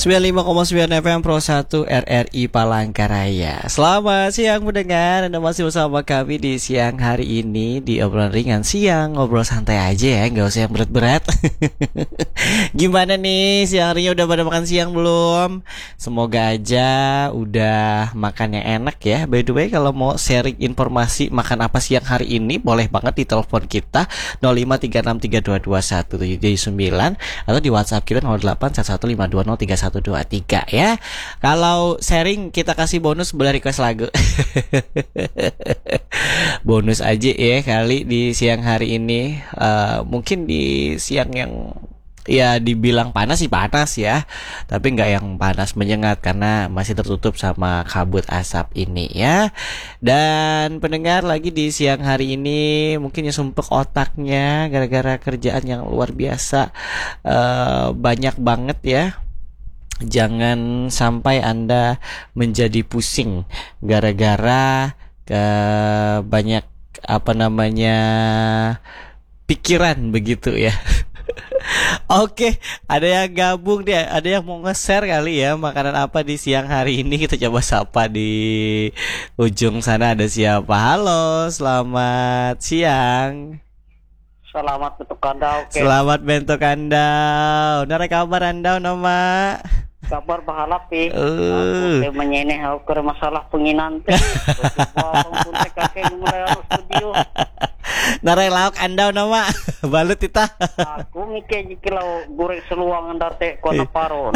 95,9 FM Pro 1 RRI Palangkaraya. Selamat siang mendengar, Anda masih bersama kami di siang hari ini di obrolan ringan siang, ngobrol santai aja ya, nggak usah yang berat-berat. Gimana nih siang harinya, udah pada makan siang belum? Semoga aja udah makan yang enak ya. By the way, kalau mau sharing informasi makan apa siang hari ini, boleh banget di telepon kita 0536322179 atau di WhatsApp kita 08115203 123 ya. Kalau sharing kita kasih bonus, boleh request lagu. Bonus aja ya kali di siang hari ini. Mungkin di siang yang ya dibilang panas sih panas ya, tapi nggak yang panas menyengat karena masih tertutup sama kabut asap ini ya. Dan pendengar lagi di siang hari ini mungkin ya sumpek otaknya gara-gara kerjaan yang luar biasa, banyak banget ya. Jangan sampai Anda menjadi pusing gara-gara banyak pikiran begitu ya. Oke, ada yang gabung dia, ada yang mau nge-share kali ya makanan apa di siang hari ini. Kita coba sapa di ujung sana, ada siapa? Halo, selamat siang. Selamat bentuk Anda, oke. Selamat bentuk Anda. Nara kabar Anda nama? Kabar bahalap aku menyeneh aku masalah penginan teh. Walaupun kakek mulai studio. Nara lauk Anda nama balut kita. Aku mikir jika goreng seluang Anda teh kona paron.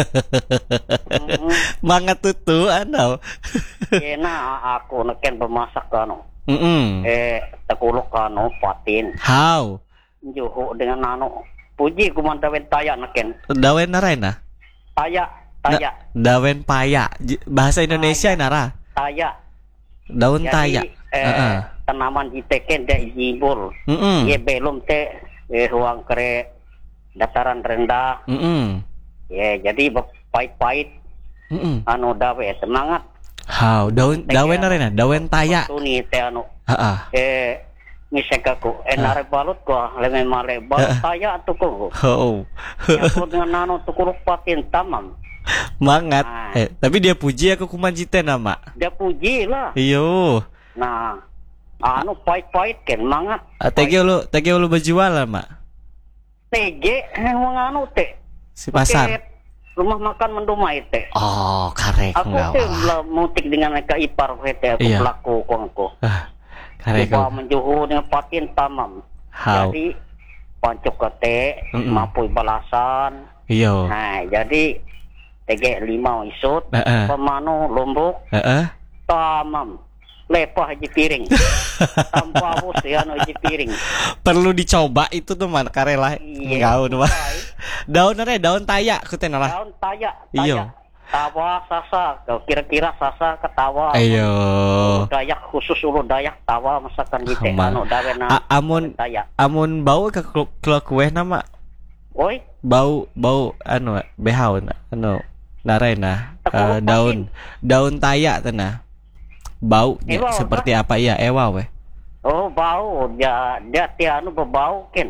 Mangat tutu Anda. Nah aku neken bermasak kanu. Tekuluk kanu patin. How? Juhu dengan nano. Puji kumandawen taya neken. Dawen narena? Taya. Dawen paya. Bahasa Indonesia nara. Taya. Daun taya. Tanaman diteken dek jibul. Ye belum teh ruang kere dataran rendah. Ya jadi pahit-pahit. Anu dawe semangat. How? Dawen narena, dawen taya. Tuni teh anu. Misek aku nare balut ko leme male balut taya atuh ko. Aku dengan nano tukuruk patin tamam. Mangat. Tapi dia puji aku kumanjite nama. Dia puji lah. Iyo. Nah, anu pahit-pahit kan mangat. Tege lu berjual lah, Mak. Tege yang anu teh. Si pasar. Rumah makan mendumai teh. Oh, karek enggak. Aku teh mutik dengan mereka ipar teh aku pelaku kongko. Karek menjuhu dengan patin tamam. Jadi pancuk kate mapui balasan. Iyo. Nah, jadi tege 5 isut, pemanu lombok. Tamam. Lepah aja piring. Tanpa bus ya aja piring. Perlu dicoba itu tuh man karelah. Gaun mah. Daun taya kuten lah. Daun taya. Iyo. Tawa sasa, kira-kira sasa ketawa. Ayo. Dayak khusus ulu Dayak tawa masakan gitu. Anu dawena. Amun bau ke kue nama. Oi. Bau anu behau anu narena daun taya tanah. Baunya seperti apa ya ewa weh. Oh bau dia anu berbau kan.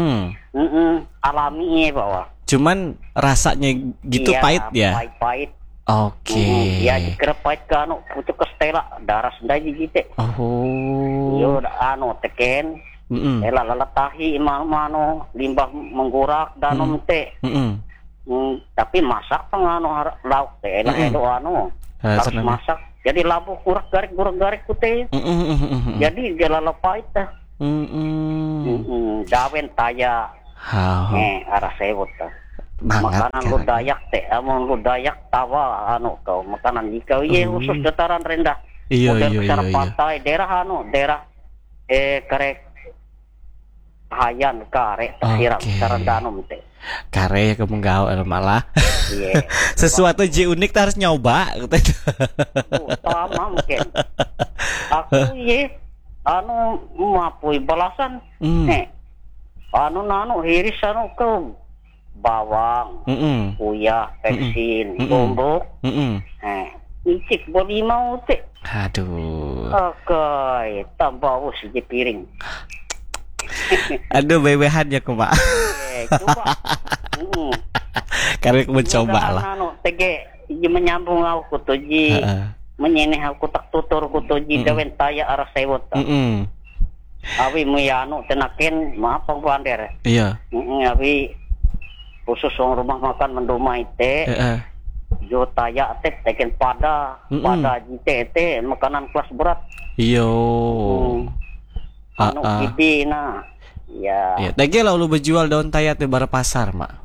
Alami bawa. Cuman rasanya gitu pahit ya. Pahit. Oke. Ya dikira pahit kan anu pucuk ke stela darah sendai gitu. Oh. Yo anu teken. Lala tahi mano limbah menggurak danum teh. Tapi masak penganu lauk teh elo anu. Harus masak. Jadi labu kurak garik putih. Jadi dia lala pahit dah. Dawen taya. Arah sewot dah. Makanan lu Dayak teh, amun lu Dayak tawa anu kau makanan jika khusus dataran rendah. Iya. Pantai daerah karek hayan karek siram secara danum teh. Kare ya kamu gaul malah. Sesuatu unik harus nyoba. Sama mungkin. Aku anu mapui balasan. Anu hiris anu ke bawang, uyah, peksin, lombok. Icik bodi mau teh. Aduh. Oke, tambah us di piring. Aduh bebehan ya kumak. Coba. Karena aku mencoba lah. Tege menyambung aku tuh ji. Menyeneh aku tak tutur ku tuh ji dawen taya arah sewot. Awi muyanu tenaken maaf Bang Bander. Iya. Awi khusus rumah makan mendumai teh. Jo taya teh teken pada jite makanan kelas berat. Iyo. Anu gede nah. Ya. Iya, tege lah lu berjual daun taya teh bar pasar, Mak.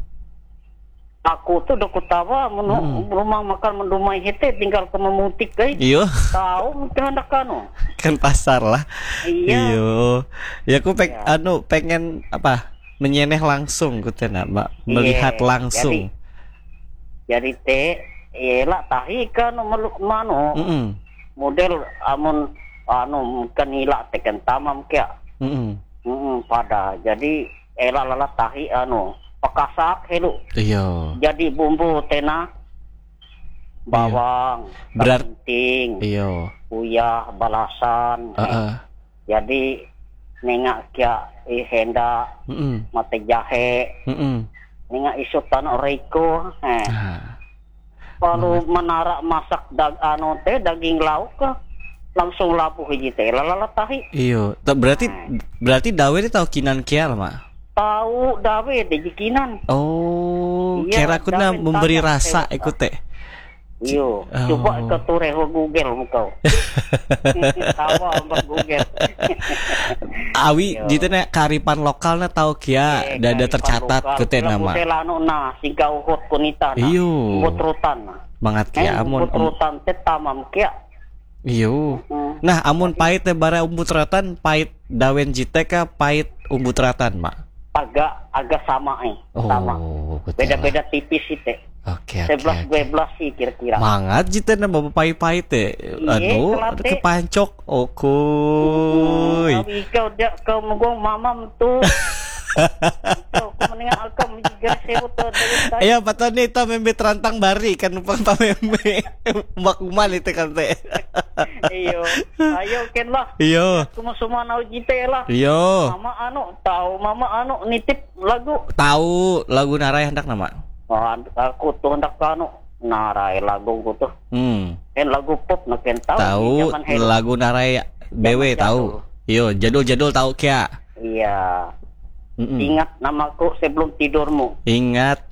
Aku tuh udah kutawa rumah makan mendumai hete tinggal ke memutik guys. Iyo. Tahu mungkin hendak Kan pasar lah. Iya. Iyo. Ya aku pengen apa? Menyeneh langsung kutena, Mak. Melihat langsung. Jadi teh lah tahi kan mano. Model amun kan hilak teken tamam kya. Pada jadi lala tahi pekasak helu. Iya. Jadi bumbu tena bawang, penting. Iya. Uyah balasan. Jadi nengak kya henda mate jahe. Nengak isutan oreko. Kalau menarak masak daging lauk langsung lapuh hiji teh lala tahi. Iya. Berarti dawe itu tau kinan kial, Mak. Tahu dawe dijikinan. Oh, kira aku memberi rasa ikut teh. Iyo, coba ke tureho Google mukau. Tawa mbak Google. Awi jitena kearifan lokalnya tahu kia dada tercatat kete nama. Selano na singkau hot kunita. Iyo. Butrutan. Mangat kia amun. Butrutan teh tamam kia. Iyo. Nah, amun pahit teh bara umbut ratan pahit dawen jite ka pahit umbut ratan, Mak. Agak sama sama. Beda-beda tipis sih teh. Oke. 11-12 sih kira-kira. Mangat jite na bapak-pahit teh. Kepancok. Okuy. Kau menggong mamam tuh. Kau mendingan alkam juga sewot. Iya, patah nih ta membe terantang bari kan upang pamembe. Mbak kuman itu kan teh. Iyo. Ayo ken lah. Iyo. Semua nau jite lah. Iyo. Mama nitip lagu. Tahu lagu Narai hendak nama. Aku tuh hendak Narai lagu ku tuh. Ken lagu pop ken tahu. Tahu lagu Narai BW tahu. Iyo, jadul-jadul tahu kia. Iya. Ingat namaku sebelum tidurmu. Ingat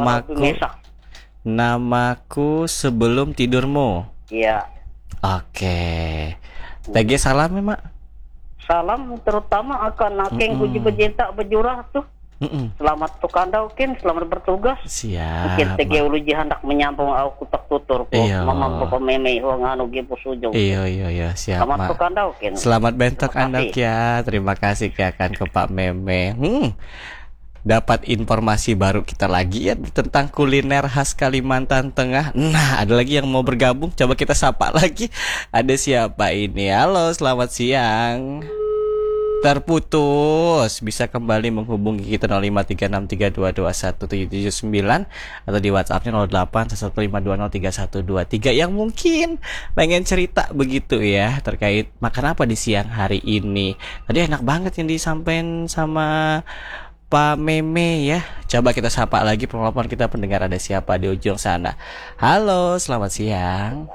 namaku sebelum tidurmu. Iya. Oke. TG salam ya, Mak. Salam terutama akan nakeng kuji bejentak bejurah tuh. Selamat tukandau ken, selamat bertugas. Siap. Mungkin TG uluji hendak menyambung aku tak tutur ko. Mamam ko meme ho nganu ge pusujung. Iya, siap. Selamat tukandau ken. Selamat bentok Anda ya. Terima kasih kan ke Pak Meme. Dapat informasi baru kita lagi ya tentang kuliner khas Kalimantan Tengah. Nah, ada lagi yang mau bergabung. Coba kita sapa lagi. Ada siapa ini? Halo, selamat siang. Terputus. Bisa kembali menghubungi kita 053632217779 atau di WhatsApp-nya 0811520323 yang mungkin pengen cerita begitu ya terkait makan apa di siang hari ini. Tadi enak banget yang disampaikan sama Pak Meme ya. Coba kita sapa lagi penelpon kita pendengar ada siapa di ujung sana. Halo, selamat siang.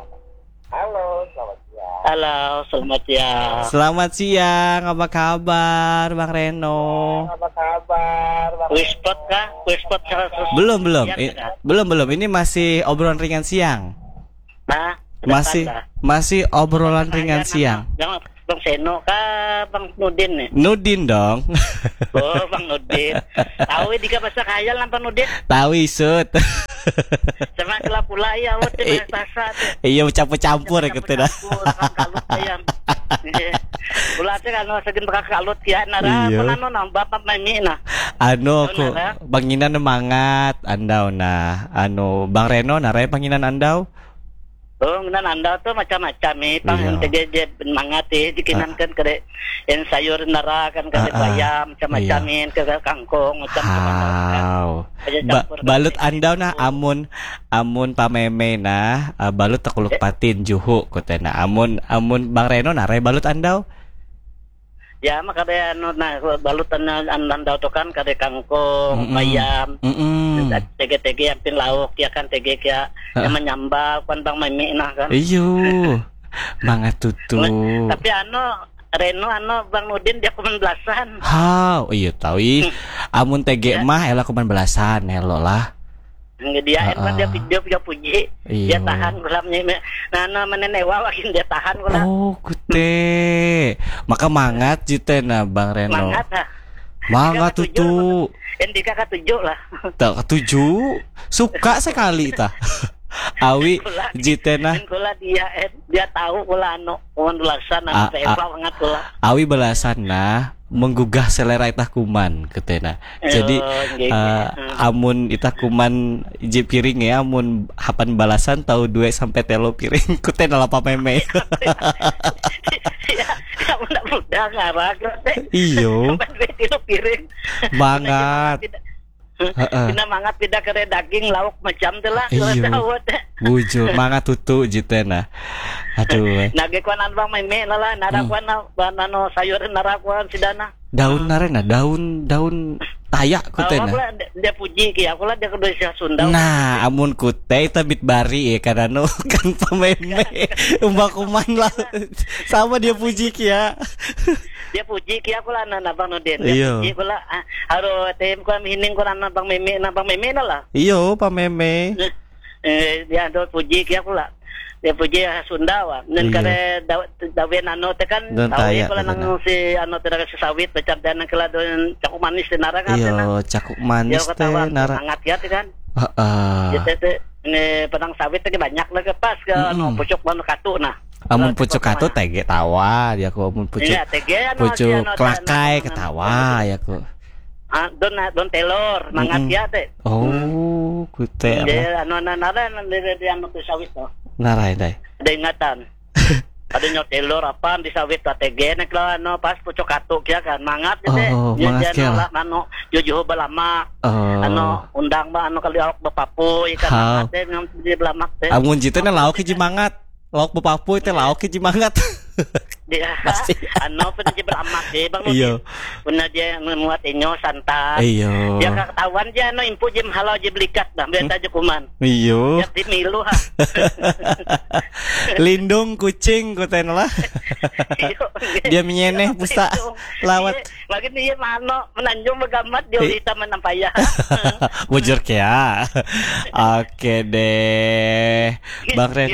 Halo, selamat siang. Selamat siang, apa kabar Bang Reno? Apa kabar? Wispot kah? Wispot belum. Belum. Ini masih obrolan ringan siang. Nah, masih obrolan ringan siang. Bang Seno kah Bang Nudin nih? Nudin dong. Oh, Bang Nudin. Tahu di bahasa khayal lah Bang Nudin? Tahu isut. Sama kelap pula ya, bahasa tuh. Iya campur ya gitu dah. Kalut ayam. Pula teh kan sageun kalut ya nara pun bapak mami nah. Aku banginan mangat andau nah. Bang Reno narai panginan andau. Oh, nan anda tuh macam-macam pang tegeje mangat dikinankan ke yang sayur nara kan ke bayam macam-macam ke kangkung macam-macam. Balut andau nah amun pameme nah balut takuluk patin juhu kotena amun Bang Reno narai balut andau. Ya maka ada anu nah balutan andan daw to kan kada kangkong, bayam. Tege-tege yang pin lauk ya kan tege kya menyambal kan bang mami nah kan. Iyo. Mangga tutu. Tapi Reno Bang Nudin dia kuman belasan. Ha, iya tahu amun tege mah ela kuman belasan helo lah. Dia dia video puji. Dia tahan gulamnya. Nah menenewa makin dia tahan gula. Oh, kute. Maka mangat jitena Bang Reno. Mangat ha. Mangat tutu. Endika ketujuh lah. Tak ketujuh. Suka sekali tah. Awi jitena. Kula dia tahu kula kuman belasan Eva banget kula. Awi belasan nah menggugah selera itah kuman ketena. Jadi amun itah kuman iji piring ya amun hapan balasan tahu 2 sampai 3 piring kutena lapa meme. Ya mudah ngarang teh. Iyo. Piring. Banget. Pina mangat tidak kere daging lauk macam teh lah. Bujur mangat tutu jitena. Aduh. Nage kuanan Bang meme lah narakuan anu sayur narakuan sidana. Daun narena daun tayak kutena. Dia puji ki aku lah dia kudu sia Sunda. Nah, amun kute tabit bari karena kan pememe umbakuman lah. Sama dia puji ki ya. Dia puji ki aku lah nana Bang Nudin. Dia puji kula haro tem ku mining ku nana Bang meme lah. Iyo pameme. Dia do puji ki aku lah. Dia puji Sunda wa. Dan kare dawen teh kan tahu kula nang si teh si sawit macam dan kala don cakuk manis teh nara kan. Iyo cakuk manis teh nara. Sangat ya kan. Heeh. Ini pedang sawit teh banyak lah ke pas ke pucuk banu katu nah. Amun pucuk katu tege tawa dia ku amun pucuk. Pucuk klakai ketawa ya ku. Don telur mangat ya teh. Oh, kute. Dia nara dia teh sawit to. Narai dai. Ada ingatan. Ada nyotelor apa di sawit tege nek lah pas pucuk katu kia kan mangat teh. Mangat kia. Jujuh balama. Undang ba kali awak bepapu ikan teh ngam di belamak teh. Amun jitena lauk hiji mangat. Lauk bepapu teh lauk hiji mangat. Dia pasti pernah dia beramak Bang Iyo. Pernah dia memuat inyo santan. Iyo. Dia ketahuan dia impu jem halau je belikat dah biar aja kuman. Iyo. Dia dimilu ha. Lindung kucing kuten lah. Dia menyeneh pusa lawat. Makin dia menanjung begamat dia kita menampaya. Bujur ya. Oke deh. Bang Ren.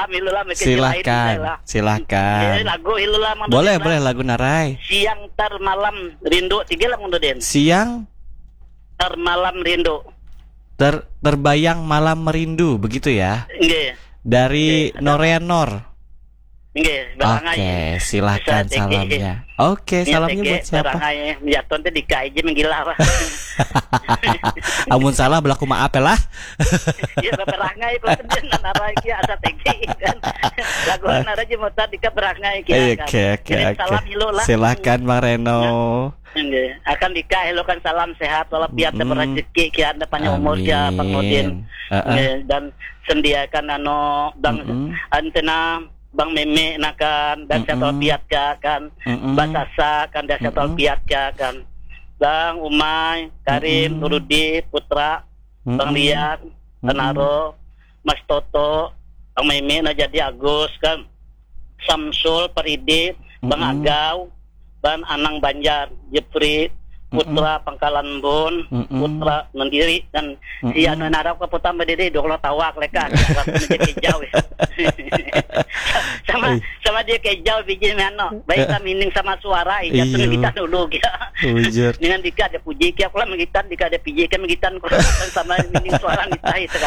Silahkan. Lagu ilulah boleh lagu narai. Siang tar malam rindu 3 lah Nudin. Siang tar malam rindu. Terbayang malam merindu begitu ya. Nggih. Dari Noreanor. Nggih, Oke, silakan salamnya. Oke, salamnya buat siapa? Barangai jatuh teh dikai je menggila. Amun salah berlaku maaf lah. Ya barangai pesen narai ki asa tegi kan. Lagu narai je mutar dika barangai ki kan. Oke. Salam hilo lah. Silakan Bang Reno. Nggih, akan dika helokan salam sehat walafiat berrezeki ki anda panjang umur ya Bang Nudin. Dan sediakan dan antena Bang meme nakan dan satu piat kan basasa kan dan satu piat kan Bang Umay Karim Nurudi Putra Bang Liat Tanaro Mas Toto Bang meme na jadi Agus kan Samsul Paridi Bang Agau Bang Anang Banjar Jepri Putra Pangkalan Bon Putra Mandiri dan si anu narap ka putra Mandiri 20 tawak leka menjadi jauh sama dia kejauh biji baik mining sama suara jatuh kita dulu ya dengan dika ada puji kia kula mengitan dika ada piji kia mengitan sama mining suara kita